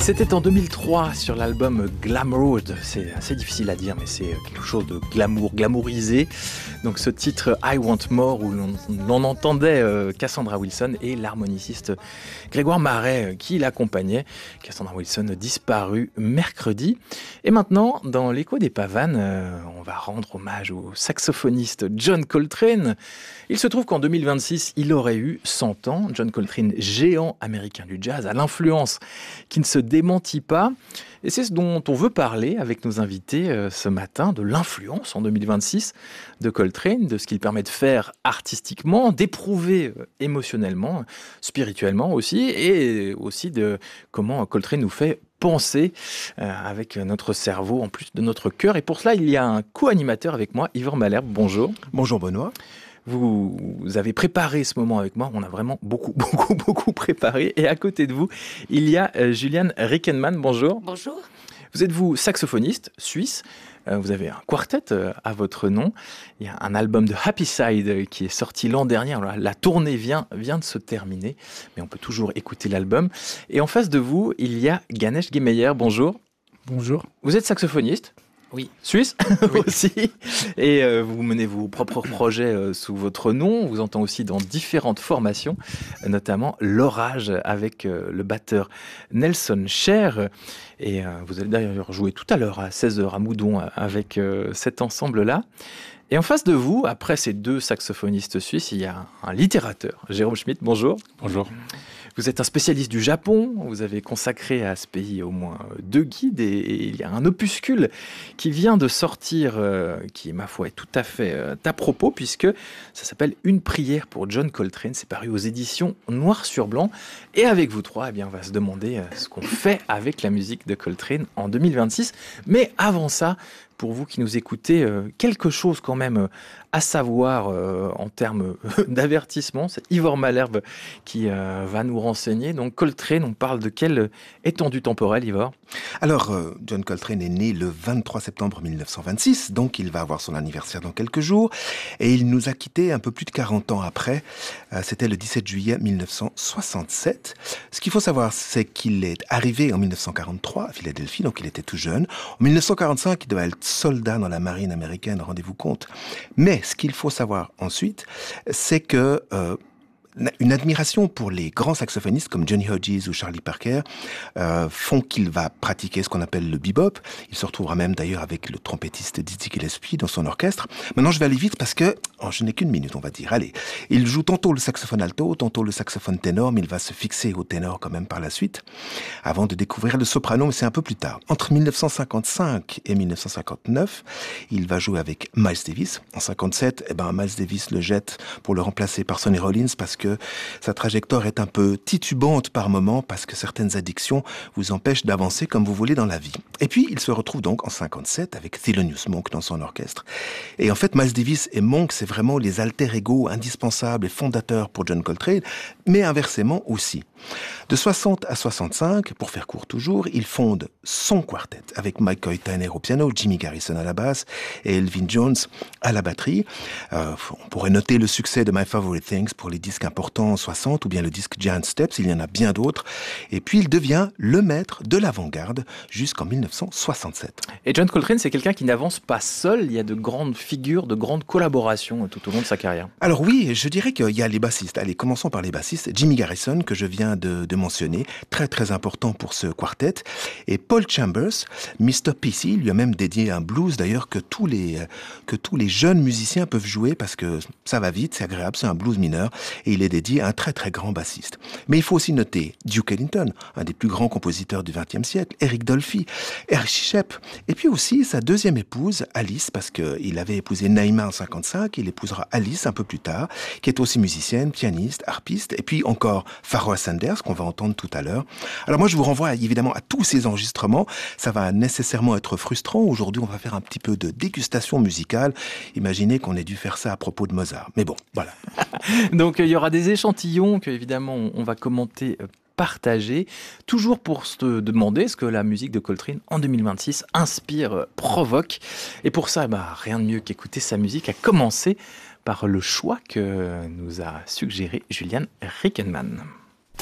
C'était en 2003 sur l'album Glam Road. C'est assez difficile à dire, mais c'est quelque chose de glamourisé. Donc ce titre I Want More, où l'on entendait Cassandra Wilson et l'harmoniciste Grégoire Marais qui l'accompagnait. Cassandra Wilson disparue mercredi. Et maintenant, dans l'écho des pavanes, on va rendre hommage au saxophoniste John Coltrane. Il se trouve qu'en 2026, il aurait eu 100 ans. John Coltrane, géant américain du jazz, a l'influence qui ne se démentit pas. Et c'est ce dont on veut parler avec nos invités ce matin, de l'influence en 2026 de Coltrane, de ce qu'il permet de faire artistiquement, d'éprouver émotionnellement, spirituellement aussi, et aussi de comment Coltrane nous fait penser avec notre cerveau en plus de notre cœur. Et pour cela, il y a un co-animateur avec moi, Yvan Malherbe. Bonjour. Bonjour Benoît. Vous avez préparé ce moment avec moi. On a vraiment beaucoup préparé. Et à côté de vous, il y a Juliane Rickenmann. Bonjour. Bonjour. Vous êtes saxophoniste suisse. Vous avez un quartet à votre nom. Il y a un album de Happy Side qui est sorti l'an dernier. Alors, la tournée vient de se terminer, mais on peut toujours écouter l'album. Et en face de vous, il y a Ganesh Gemeyer. Bonjour. Bonjour. Vous êtes saxophoniste ? Oui. Suisse oui. Aussi. Et vous menez vos propres projets sous votre nom. On vous entend aussi dans différentes formations, notamment l'Orage avec le batteur Nelson Cher. Et vous allez d'ailleurs jouer tout à l'heure à 16h à Moudon avec cet ensemble-là. Et en face de vous, après ces deux saxophonistes suisses, il y a un littérateur, Jérôme Schmitt. Bonjour. Bonjour. Vous êtes un spécialiste du Japon, vous avez consacré à ce pays au moins 2 guides et il y a un opuscule qui vient de sortir, qui, ma foi, est tout à fait à propos, puisque ça s'appelle Une prière pour John Coltrane. C'est paru aux éditions Noir sur Blanc. Et avec vous trois, eh bien, on va se demander ce qu'on fait avec la musique de Coltrane en 2026. Mais avant ça, pour vous qui nous écoutez, quelque chose quand même à savoir en termes d'avertissement. C'est Yvan Malherbe qui va nous renseigner. Donc Coltrane, on parle de quelle étendue temporelle, Yvan ? Alors, John Coltrane est né le 23 septembre 1926, donc il va avoir son anniversaire dans quelques jours. Et il nous a quittés un peu plus de 40 ans après. C'était le 17 juillet 1967. Ce qu'il faut savoir, c'est qu'il est arrivé en 1943 à Philadelphie, donc il était tout jeune. En 1945, il devait être soldat dans la marine américaine, rendez-vous compte. Mais ce qu'il faut savoir ensuite, c'est que une admiration pour les grands saxophonistes comme Johnny Hodges ou Charlie Parker font qu'il va pratiquer ce qu'on appelle le bebop. Il se retrouvera même d'ailleurs avec le trompettiste Dizzy Gillespie dans son orchestre. Maintenant, je vais aller vite parce que je n'ai qu'une minute, on va dire. Allez, il joue tantôt le saxophone alto, tantôt le saxophone ténor, mais il va se fixer au ténor quand même par la suite, avant de découvrir le soprano, mais c'est un peu plus tard. Entre 1955 et 1959, il va jouer avec Miles Davis. En 57, Miles Davis le jette pour le remplacer par Sonny Rollins parce que sa trajectoire est un peu titubante par moments parce que certaines addictions vous empêchent d'avancer comme vous voulez dans la vie. Et puis, il se retrouve donc en 57 avec Thelonious Monk dans son orchestre. Et en fait, Miles Davis et Monk, c'est vraiment les alter ego indispensables et fondateurs pour John Coltrane, mais inversement aussi. De 60 à 65, pour faire court toujours, il fonde son quartet avec Mike Coytaner au piano, Jimmy Garrison à la basse et Elvin Jones à la batterie. On pourrait noter le succès de My Favorite Things pour les disques importants en 60 ou bien le disque Giant Steps, il y en a bien d'autres. Et puis il devient le maître de l'avant-garde jusqu'en 1967. Et John Coltrane, c'est quelqu'un qui n'avance pas seul, il y a de grandes figures, de grandes collaborations tout au long de sa carrière. Alors oui, je dirais qu'il y a les bassistes. Allez, commençons par les bassistes. Jimmy Garrison, que je viens de mentionner, très important pour ce quartet. Et Paul Chambers, Mr. PC, lui a même dédié un blues d'ailleurs que tous les jeunes musiciens peuvent jouer parce que ça va vite, c'est agréable, c'est un blues mineur et il est dédié à un très grand bassiste. Mais il faut aussi noter Duke Ellington, un des plus grands compositeurs du XXe siècle, Eric Dolphy, Archie Shepp, et puis aussi sa deuxième épouse, Alice, parce qu'il avait épousé Naïma en 55, il épousera Alice un peu plus tard, qui est aussi musicienne, pianiste, harpiste, et puis encore Pharoah Sanders, qu'on va entendre tout à l'heure. Alors moi, je vous renvoie évidemment à tous ces enregistrements. Ça va nécessairement être frustrant. Aujourd'hui, on va faire un petit peu de dégustation musicale. Imaginez qu'on ait dû faire ça à propos de Mozart. Mais bon, voilà. Donc, il y aura des échantillons que, évidemment, on va commenter, partager, toujours pour se demander ce que la musique de Coltrane en 2026 inspire, provoque. Et pour ça, rien de mieux qu'écouter sa musique, à commencer par le choix que nous a suggéré Juliane Rickenmann.